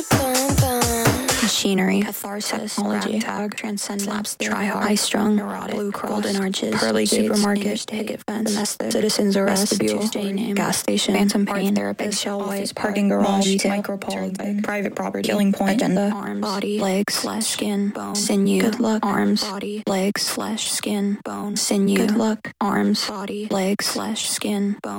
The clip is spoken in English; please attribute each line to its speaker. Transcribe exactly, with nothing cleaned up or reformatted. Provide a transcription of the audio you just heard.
Speaker 1: Bum, bum.
Speaker 2: Machinery,
Speaker 1: Catharsis,
Speaker 2: technology,
Speaker 1: ragtag, transcendence,
Speaker 2: try-hard,
Speaker 1: high-strung,
Speaker 2: neurotic,
Speaker 1: blue cross,
Speaker 2: golden arches,
Speaker 1: pearly gates,
Speaker 2: supermarket,
Speaker 1: interstate,
Speaker 2: picket fence,
Speaker 1: domestic,
Speaker 2: citizens arrest,
Speaker 1: vestibule,
Speaker 2: Tuesday name,
Speaker 1: gas station,
Speaker 2: phantom
Speaker 1: art
Speaker 2: pain,
Speaker 1: therapist,
Speaker 2: eggshell
Speaker 1: office
Speaker 2: white,
Speaker 1: parking
Speaker 2: mall
Speaker 1: garage,
Speaker 2: retail,
Speaker 1: micropolitan,
Speaker 2: turnpike,
Speaker 1: private property,
Speaker 2: killing point,
Speaker 1: agenda,
Speaker 2: arms,
Speaker 1: body,
Speaker 2: legs,
Speaker 1: flesh,
Speaker 2: skin,
Speaker 1: bone,
Speaker 2: sinew,
Speaker 1: good luck,
Speaker 2: arms,
Speaker 1: body,
Speaker 2: legs,
Speaker 1: flesh,
Speaker 2: skin,
Speaker 1: bone,
Speaker 2: sinew,
Speaker 1: good luck,
Speaker 2: arms,
Speaker 1: body,
Speaker 2: legs,
Speaker 1: flesh,
Speaker 2: skin,
Speaker 1: bone.